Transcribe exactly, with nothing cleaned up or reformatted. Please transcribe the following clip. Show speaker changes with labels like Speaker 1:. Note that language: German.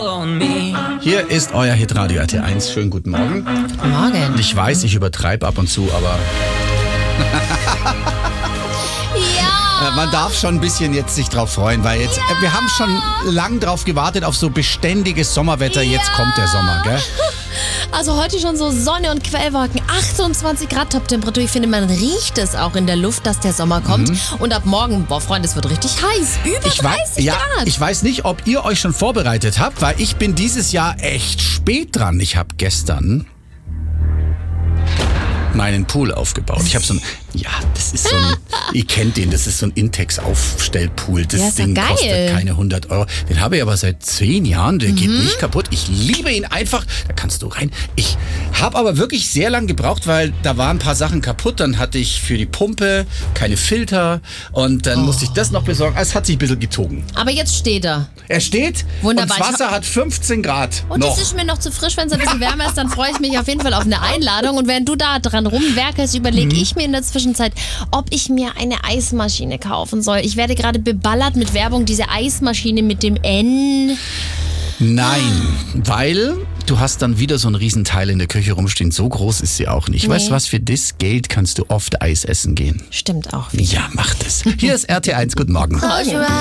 Speaker 1: Hier ist euer Hitradio R T eins. Schönen guten Morgen.
Speaker 2: Guten Morgen.
Speaker 1: Ich weiß, ich übertreibe ab und zu, aber
Speaker 2: Ja.
Speaker 1: man darf schon ein bisschen jetzt sich drauf freuen, weil jetzt,
Speaker 2: Ja.
Speaker 1: wir haben schon lang drauf gewartet auf so beständiges Sommerwetter. Jetzt
Speaker 2: Ja.
Speaker 1: kommt der Sommer, gell?
Speaker 2: Also heute schon so Sonne und Quellwolken, achtundzwanzig Grad Toptemperatur. Ich finde, man riecht es auch in der Luft, dass der Sommer kommt.
Speaker 1: Mhm.
Speaker 2: Und ab morgen, boah Freunde, es wird richtig heiß. Über
Speaker 1: Ich weiß,
Speaker 2: dreißig
Speaker 1: ja,
Speaker 2: Grad.
Speaker 1: ich weiß nicht, ob ihr euch schon vorbereitet habt, weil ich bin dieses Jahr echt spät dran. Ich habe gestern meinen Pool aufgebaut. Ich habe so ein, ja, das ist so ein, ihr kennt den, das ist so ein Intex-Aufstellpool. Das
Speaker 2: Ja, ist doch
Speaker 1: Ding
Speaker 2: geil.
Speaker 1: kostet keine hundert Euro. Den habe ich aber seit zehn Jahren, der geht nicht kaputt. Ich liebe ihn einfach, da kannst du rein. Ich habe aber wirklich sehr lang gebraucht, weil da waren ein paar Sachen kaputt. Dann hatte ich für die Pumpe keine Filter und dann musste ich das noch besorgen. Es hat sich ein bisschen gezogen.
Speaker 2: Aber jetzt steht er.
Speaker 1: Er steht
Speaker 2: Wunderbar.
Speaker 1: und das Wasser hat fünfzehn Grad.
Speaker 2: Und
Speaker 1: noch.
Speaker 2: es ist mir noch zu frisch, wenn es ein bisschen wärmer ist, dann freue ich mich auf jeden Fall auf eine Einladung. Und während du da dran rumwerkelst, überlege ich mir in der Zwischenzeit, ob ich mir eine Eismaschine kaufen soll. Ich werde gerade beballert mit Werbung, diese Eismaschine mit dem N.
Speaker 1: Nein, weil du hast dann wieder so ein Riesenteil in der Küche rumstehen. So groß ist sie auch nicht.
Speaker 2: Nee.
Speaker 1: Weißt du was, für das Geld kannst du oft Eis essen gehen.
Speaker 2: Stimmt auch wieder.
Speaker 1: Ja, mach das. Hier ist R T eins, guten Morgen.
Speaker 2: Morgen.